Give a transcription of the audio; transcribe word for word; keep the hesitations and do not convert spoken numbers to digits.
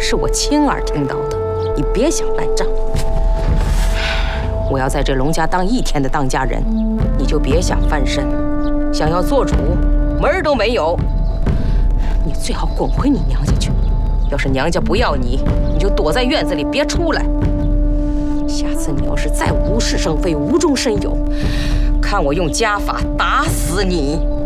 是我亲耳听到的，你别想赖账。我要在这龙家当一天的当家人，你就别想翻身，想要做主，门儿都没有。你最好滚回你娘家去。要是娘家不要你，你就躲在院子里别出来。下次你要是再无事生非、无中生有，看我用家法打死你！